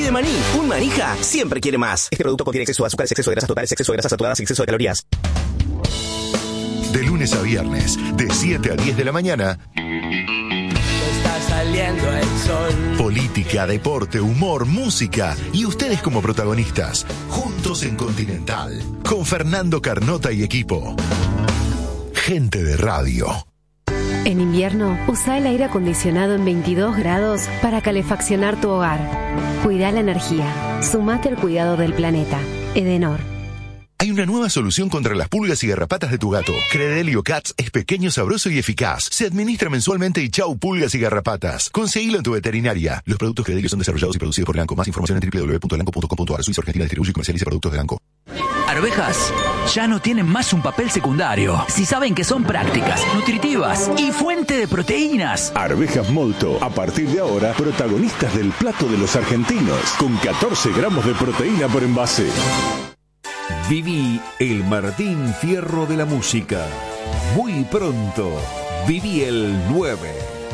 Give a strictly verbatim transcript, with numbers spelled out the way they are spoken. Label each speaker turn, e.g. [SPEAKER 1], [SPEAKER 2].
[SPEAKER 1] de maní. Un manija siempre quiere más. Este producto contiene exceso de azúcares, exceso de grasas totales, exceso de grasas saturadas y exceso de calorías.
[SPEAKER 2] De lunes a viernes, de siete a diez de la mañana.
[SPEAKER 3] Está saliendo el sol.
[SPEAKER 2] Política, deporte, humor, música y ustedes como protagonistas. Juntos en Continental. Con Fernando Carnota y equipo. Gente de radio.
[SPEAKER 4] En invierno, usa el aire acondicionado en veintidós grados para calefaccionar tu hogar. Cuida la energía. Sumate al cuidado del planeta. Edenor.
[SPEAKER 2] Hay una nueva solución contra las pulgas y garrapatas de tu gato. Credelio Cats es pequeño, sabroso y eficaz. Se administra mensualmente y chau pulgas y garrapatas. Conseguilo en tu veterinaria. Los productos Credelio son desarrollados y producidos por Elanco. Más información en doble u doble u doble u punto elanco punto com punto a r. Suiza Argentina distribuye y comercializa productos de Elanco.
[SPEAKER 5] Arvejas ya no tienen más un papel secundario. Si saben que son prácticas, nutritivas y fuente de proteínas.
[SPEAKER 6] Arvejas Molto, a partir de ahora, protagonistas del plato de los argentinos, con catorce gramos de proteína por envase.
[SPEAKER 7] Viví el Martín Fierro de la música. Muy pronto, viví el nueve.